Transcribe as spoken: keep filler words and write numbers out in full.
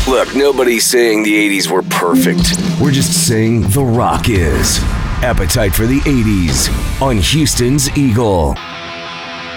Look, nobody's saying the eighties were perfect. We're just saying The Rock is. Appetite for the eighties on Houston's Eagle.